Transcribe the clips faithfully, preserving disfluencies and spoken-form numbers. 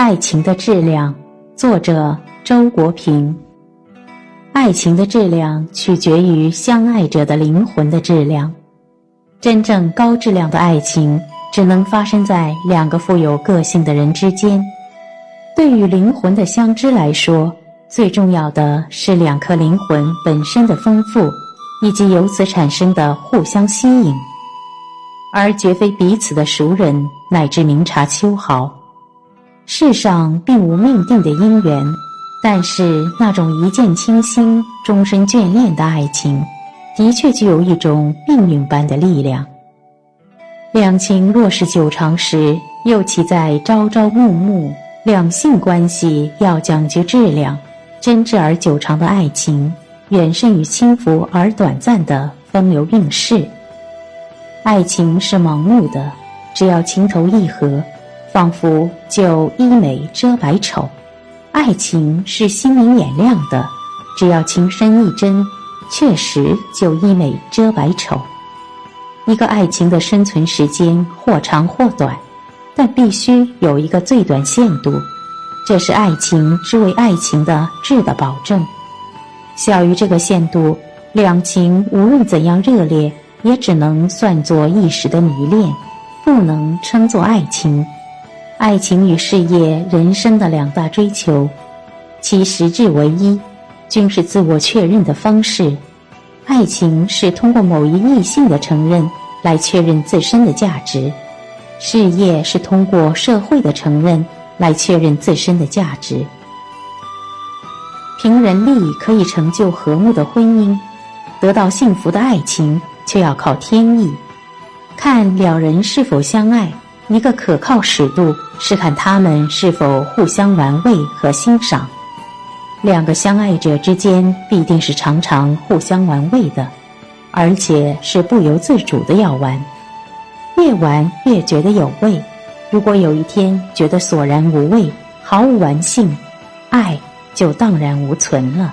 爱情的质量，作者周国平。爱情的质量取决于相爱者的灵魂的质量。真正高质量的爱情只能发生在两个富有个性的人之间。对于灵魂的相知来说，最重要的是两颗灵魂本身的丰富，以及由此产生的互相吸引，而绝非彼此的熟人乃至明察秋毫。世上并无命定的姻缘，但是那种一见倾心、终身眷恋的爱情，的确具有一种命运般的力量。两情若是久长时，又岂在朝朝暮暮？两性关系要讲究质量，真挚而久长的爱情，远胜于轻浮而短暂的风流韵事。爱情是盲目的，只要情投意合，仿佛就医美遮百丑。爱情是心明眼亮的，只要情深意真，确实就医美遮百丑。一个爱情的生存时间或长或短，但必须有一个最短限度，这是爱情之为爱情的质的保证。小于这个限度，两情无论怎样热烈，也只能算作一时的迷恋，不能称作爱情。爱情与事业、人生的两大追求，其实质为一，均是自我确认的方式。爱情是通过某一异性的承认来确认自身的价值，事业是通过社会的承认来确认自身的价值。凭人力可以成就和睦的婚姻，得到幸福的爱情却要靠天意。看两人是否相爱，一个可靠尺度是看他们是否互相玩味和欣赏。两个相爱者之间必定是常常互相玩味的，而且是不由自主的要玩，越玩越觉得有味。如果有一天觉得索然无味，毫无玩性，爱就荡然无存了。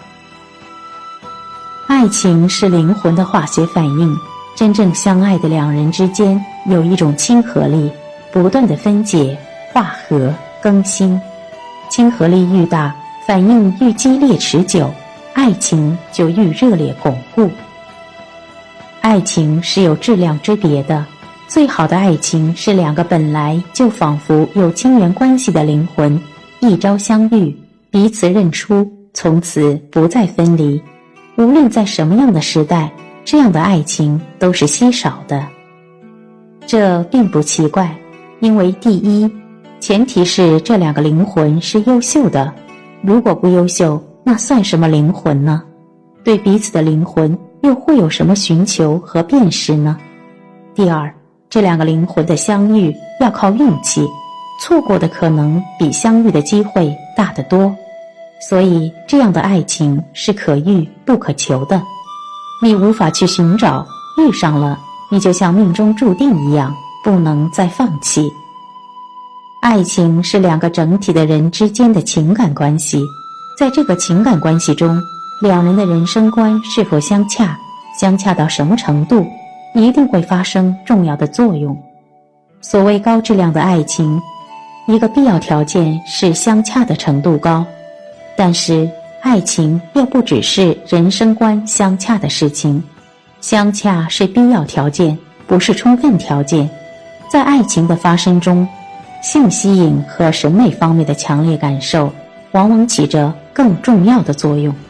爱情是灵魂的化学反应，真正相爱的两人之间有一种亲和力，不断的分解、化合、更新。亲和力愈大，反应愈激烈持久，爱情就愈热烈巩固。爱情是有质量之别的，最好的爱情是两个本来就仿佛有亲缘关系的灵魂，一朝相遇，彼此认出，从此不再分离。无论在什么样的时代，这样的爱情都是稀少的。这并不奇怪，因为第一，前提是这两个灵魂是优秀的，如果不优秀，那算什么灵魂呢？对彼此的灵魂又会有什么寻求和辨识呢？第二，这两个灵魂的相遇要靠运气，错过的可能比相遇的机会大得多。所以这样的爱情是可遇不可求的，你无法去寻找，遇上了，你就像命中注定一样，不能再放弃。爱情是两个整体的人之间的情感关系，在这个情感关系中，两人的人生观是否相洽，相洽到什么程度，一定会发生重要的作用。所谓高质量的爱情，一个必要条件是相洽的程度高，但是爱情又不只是人生观相洽的事情，相洽是必要条件，不是充分条件。在爱情的发生中，性吸引和审美方面的强烈感受往往起着更重要的作用。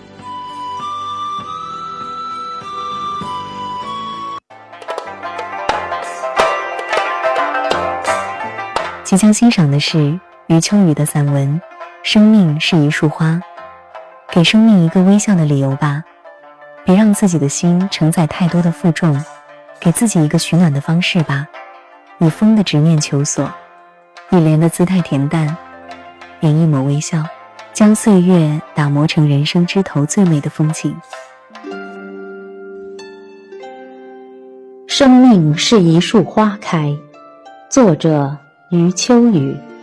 即将欣赏的是余秋雨的散文《生命是一束花》。给生命一个微笑的理由吧，别让自己的心承载太多的负重，给自己一个取暖的方式吧，以风的执念求索，以莲的姿态恬淡，点一抹微笑，将岁月打磨成人生枝头最美的风景。 生命是一束花开，作者余秋雨。